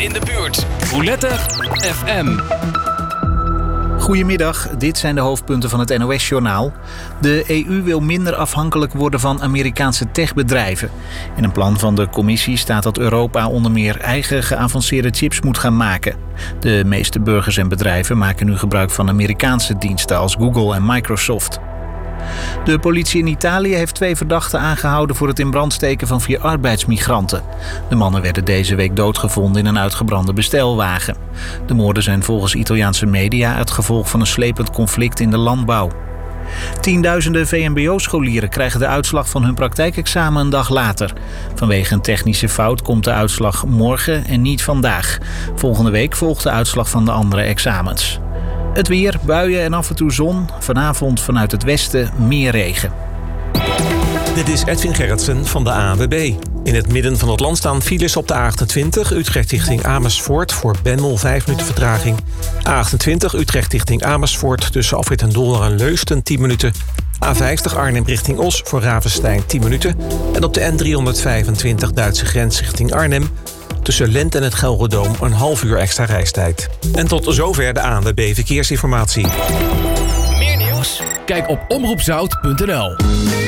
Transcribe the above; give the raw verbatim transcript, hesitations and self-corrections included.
in de buurt. Roulette F M. Goedemiddag, dit zijn de hoofdpunten van het N O S-journaal. De E U wil minder afhankelijk worden van Amerikaanse techbedrijven. In een plan van de commissie staat dat Europa onder meer eigen geavanceerde chips moet gaan maken. De meeste burgers en bedrijven maken nu gebruik van Amerikaanse diensten als Google en Microsoft. De politie in Italië heeft twee verdachten aangehouden voor het in brand steken van vier arbeidsmigranten. De mannen werden deze week doodgevonden in een uitgebrande bestelwagen. De moorden zijn volgens Italiaanse media het gevolg van een slepend conflict in de landbouw. Tienduizenden V M B O-scholieren krijgen de uitslag van hun praktijkexamen een dag later. Vanwege een technische fout komt de uitslag morgen en niet vandaag. Volgende week volgt de uitslag van de andere examens. Het weer, buien en af en toe zon. Vanavond vanuit het westen meer regen. Dit is Edwin Gerritsen van de A N W B. In het midden van het land staan files op de A achtentwintig... Utrecht richting Amersfoort voor Bemmel vijf minuten vertraging. A achtentwintig Utrecht richting Amersfoort tussen Afrit en Dolder en Leusden tien minuten. A vijftig Arnhem richting Os voor Ravenstein tien minuten. En op de N driehonderdvijfentwintig Duitse grens richting Arnhem... tussen Lent en het Gelredome een half uur extra reistijd. En tot zover de A N W B Verkeersinformatie. Meer nieuws? Kijk op omroep zout punt n l.